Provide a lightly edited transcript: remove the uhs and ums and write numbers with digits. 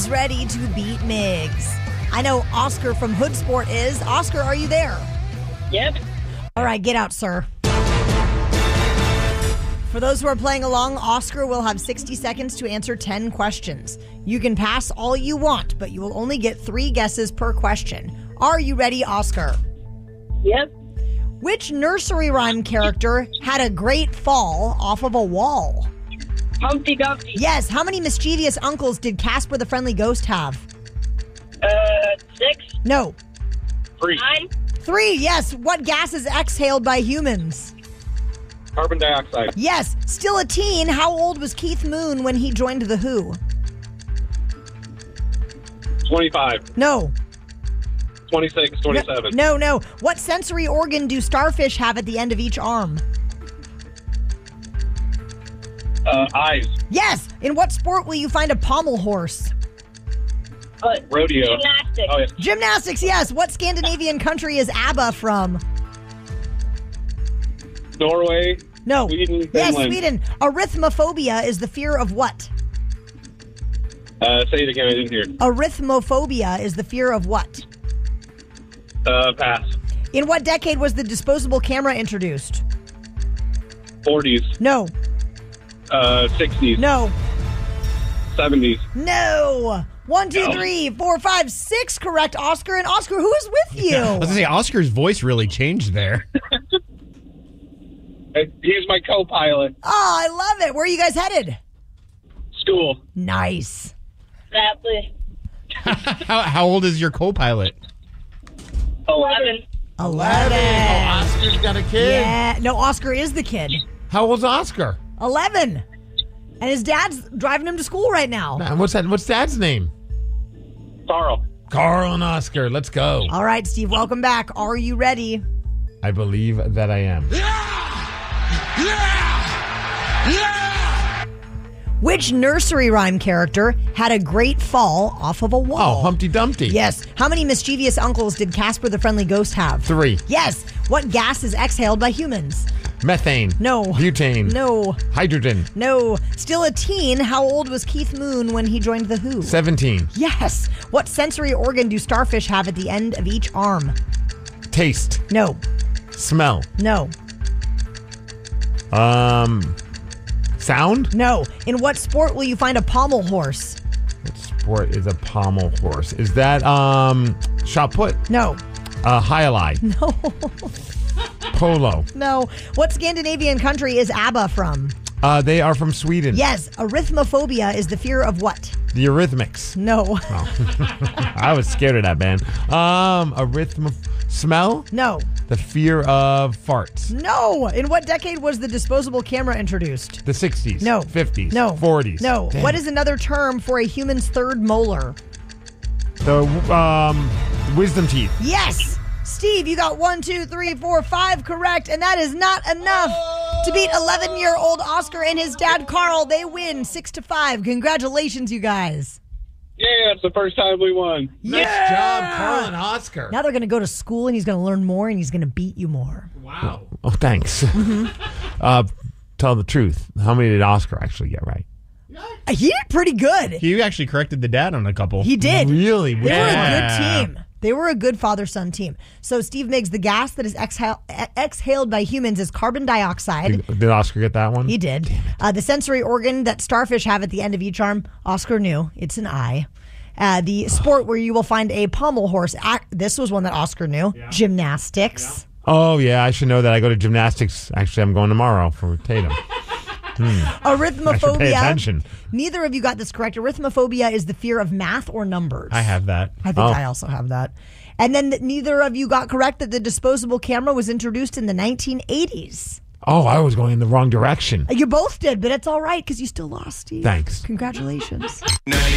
is ready to beat Migs. I know Oscar from Hood Sport is. Oscar, are you there? Yep. All right, get out, sir. For those who are playing along, Oscar will have 60 seconds to answer 10 questions. You can pass all you want, but you will only get 3 guesses per question. Are you ready, Oscar? Yep. Which nursery rhyme character had a great fall off of a wall? Humpty Dumpty. Yes. How many mischievous uncles did Casper the Friendly Ghost have? 6. No. 3. 9. 3. Yes. What gas is exhaled by humans? Carbon dioxide. Yes. Still a teen, how old was Keith Moon when he joined The Who? 25. No. 26, 27. No. What sensory organ do starfish have at the end of each arm? Eyes. Yes. In what sport will you find a pommel horse? Rodeo. Gymnastics. Oh, yeah. Gymnastics, yes. What Scandinavian country is ABBA from? Norway. No. Sweden. Yes, Finland. Sweden. Arithmophobia is the fear of what? Say it again. I didn't hear. Arithmophobia is the fear of what? Pass. In what decade was the disposable camera introduced? 40s. No. 60s. No. 70s. No. 1, 2, No. 3, 4, 5, 6 correct, Oscar. And Oscar, who is with you? I was going to say, Oscar's voice really changed there. He's my co-pilot. Oh, I love it. Where are you guys headed? School. Nice. Exactly. How old is your co-pilot? 11. 11. Oscar's got a kid. Yeah. No, Oscar is the kid. How old's Oscar? 11. And his dad's driving him to school right now. And what's Dad's name? Carl. Carl and Oscar. Let's go. All right, Steve, welcome back. Are you ready? I believe that I am. Which nursery rhyme character had a great fall off of a wall? Oh, Humpty Dumpty. Yes. How many mischievous uncles did Casper the Friendly Ghost have? 3. Yes. What gas is exhaled by humans? Methane. No. Butane. No. Hydrogen. No. Still a teen, how old was Keith Moon when he joined The Who? 17. Yes. What sensory organ do starfish have at the end of each arm? Taste. No. Smell. No. Sound? No. In what sport will you find a pommel horse? What sport is a pommel horse? Is that shot put? No. Highlight. No. Polo. No. What Scandinavian country is ABBA from? They are from Sweden. Yes. Arithmophobia is the fear of what? The Eurythmics. No. I was scared of that band. Smell? No. The fear of farts. No. In what decade was the disposable camera introduced? The 60s. No. 50s. No. 40s. No. Damn. What is another term for a human's third molar? The wisdom teeth. Yes. Steve, you got 1, 2, 3, 4, 5 correct, and that is not enough to beat 11-year-old Oscar and his dad Carl. They win 6-5. Congratulations, you guys. Yeah, it's the first time we won. Nice job, Carl and Oscar. Now they're going to go to school, and he's going to learn more, and he's going to beat you more. Wow. Oh, thanks. Tell the truth. How many did Oscar actually get right? He did pretty good. He actually corrected the dad on a couple. He did. Really? They were a Yeah. good team. They were a good father-son team. So Steve Miggs, the gas that is exhaled by humans is carbon dioxide. Did Oscar get that one? He did. The sensory organ that starfish have at the end of each arm, Oscar knew. It's an eye. The sport where you will find a pommel horse. This was one that Oscar knew. Yeah. Gymnastics. Yeah. Oh, yeah. I should know that. I go to gymnastics. Actually, I'm going tomorrow for Tatum. Arithmophobia. I should pay attention. Neither of you got this correct. Arithmophobia is the fear of math or numbers. I have that. I think I also have that. And then neither of you got correct that the disposable camera was introduced in the 1980s. Oh, I was going in the wrong direction. You both did, but it's all right because you still lost, Steve. Thanks. Congratulations.